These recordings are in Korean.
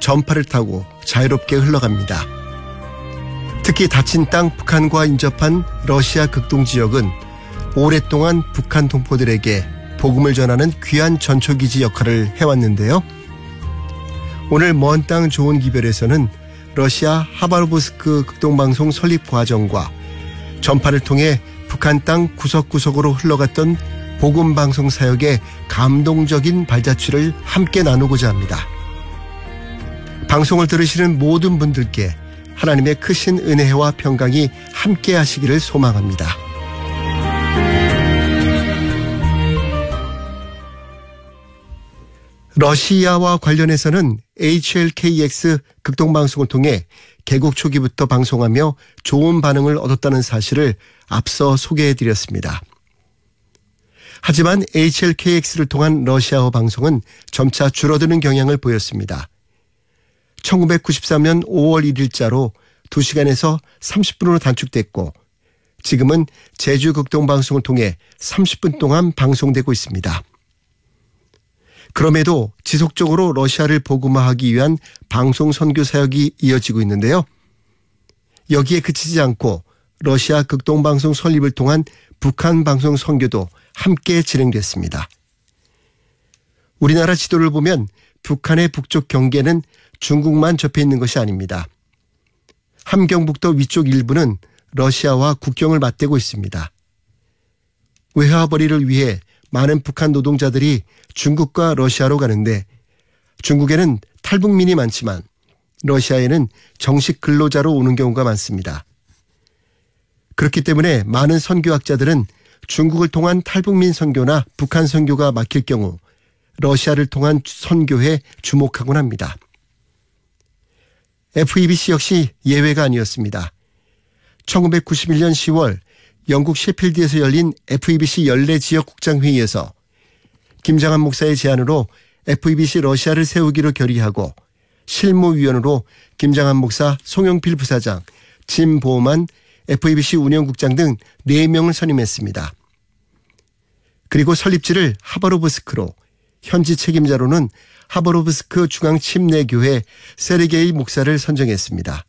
전파를 타고 자유롭게 흘러갑니다. 특히 닫힌 땅 북한과 인접한 러시아 극동 지역은 오랫동안 북한 동포들에게 복음을 전하는 귀한 전초기지 역할을 해왔는데요. 오늘 먼 땅 좋은 기별에서는 러시아 하바로브스크 극동방송 설립 과정과 전파를 통해 북한 땅 구석구석으로 흘러갔던 복음방송 사역의 감동적인 발자취를 함께 나누고자 합니다. 방송을 들으시는 모든 분들께 하나님의 크신 은혜와 평강이 함께 하시기를 소망합니다. 러시아와 관련해서는 HLKX 극동방송을 통해 개국 초기부터 방송하며 좋은 반응을 얻었다는 사실을 앞서 소개해드렸습니다. 하지만 HLKX를 통한 러시아어 방송은 점차 줄어드는 경향을 보였습니다. 1993년 5월 1일자로 2시간에서 30분으로 단축됐고 지금은 제주 극동방송을 통해 30분 동안 방송되고 있습니다. 그럼에도 지속적으로 러시아를 복음화하기 위한 방송 선교 사역이 이어지고 있는데요. 여기에 그치지 않고 러시아 극동방송 설립을 통한 북한 방송 선교도 함께 진행됐습니다. 우리나라 지도를 보면 북한의 북쪽 경계는 중국만 접해 있는 것이 아닙니다. 함경북도 위쪽 일부는 러시아와 국경을 맞대고 있습니다. 외화벌이를 위해 많은 북한 노동자들이 중국과 러시아로 가는데 중국에는 탈북민이 많지만 러시아에는 정식 근로자로 오는 경우가 많습니다. 그렇기 때문에 많은 선교학자들은 중국을 통한 탈북민 선교나 북한 선교가 막힐 경우 러시아를 통한 선교에 주목하곤 합니다. FEBC 역시 예외가 아니었습니다. 1991년 10월 영국 셰필드에서 열린 FEBC 연례 지역 국장회의에서 김장한 목사의 제안으로 FEBC 러시아를 세우기로 결의하고 실무위원으로 김장한 목사, 송영필 부사장, 짐 보만 FEBC 운영국장 등 4명을 선임했습니다. 그리고 설립지를 하바로브스크로, 현지 책임자로는 하바로브스크 중앙침례교회 세르게이 목사를 선정했습니다.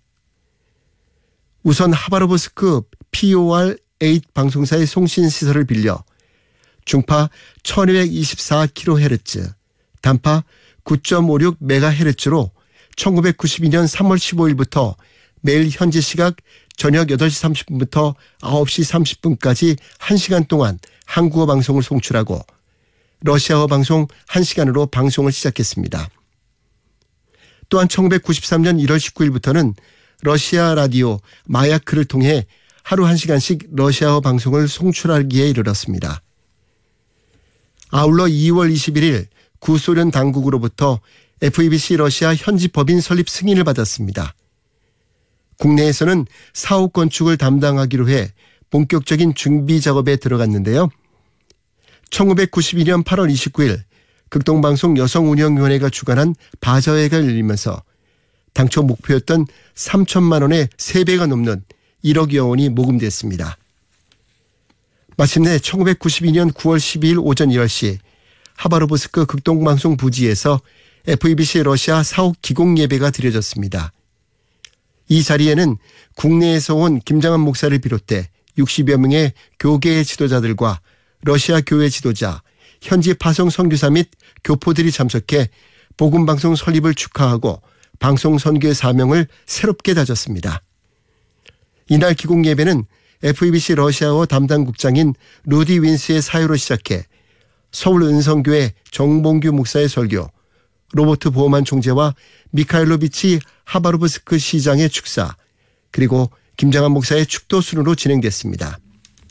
우선 하바로브스크 POR8 방송사의 송신시설을 빌려 중파 1224kHz, 단파 9.56MHz로 1992년 3월 15일부터 매일 현지 시각 저녁 8시 30분부터 9시 30분까지 1시간 동안 한국어 방송을 송출하고 러시아어 방송 1시간으로 방송을 시작했습니다. 또한 1993년 1월 19일부터는 러시아 라디오 마야크를 통해 하루 1시간씩 러시아어 방송을 송출하기에 이르렀습니다. 아울러 2월 21일 구소련 당국으로부터 FEBC 러시아 현지 법인 설립 승인을 받았습니다. 국내에서는 사옥 건축을 담당하기로 해 본격적인 준비 작업에 들어갔는데요. 1992년 8월 29일 극동방송 여성운영위원회가 주관한 바자회가 열리면서 당초 목표였던 3천만 원의 3배가 넘는 1억여 원이 모금됐습니다. 마침내 1992년 9월 12일 오전 10시 하바로브스크 극동방송 부지에서 FEBC 러시아 사옥 기공 예배가 드려졌습니다. 이 자리에는 국내에서 온 김장한 목사를 비롯해 60여 명의 교계의 지도자들과 러시아 교회 지도자, 현지 파송 선교사 및 교포들이 참석해 복음방송 설립을 축하하고 방송 선교의 사명을 새롭게 다졌습니다. 이날 기공 예배는 FEBC 러시아어 담당국장인 루디 윈스의 사유로 시작해 서울 은성교회 정봉규 목사의 설교, 로버트 보어만 총재와 미카일로비치 하바로브스크 시장의 축사, 그리고 김장한 목사의 축도 순으로 진행됐습니다.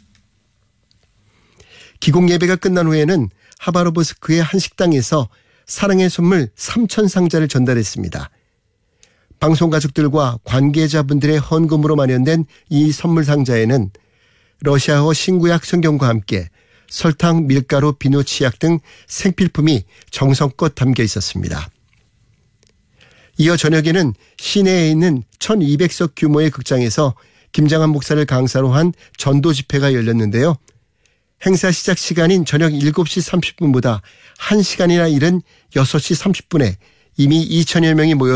기공 예배가 끝난 후에는 하바로브스크의 한 식당에서 사랑의 선물 3,000상자를 전달했습니다. 방송 가족들과 관계자분들의 헌금으로 마련된 이 선물 상자에는 러시아어 신구약 성경과 함께 설탕, 밀가루, 비누, 치약 등 생필품이 정성껏 담겨 있었습니다. 이어 저녁에는 시내에 있는 1200석 규모의 극장에서 김장한 목사를 강사로 한 전도 집회가 열렸는데요. 행사 시작 시간인 저녁 7시 30분보다 1시간이나 이른 6시 30분에 이미 2천여 명이 모여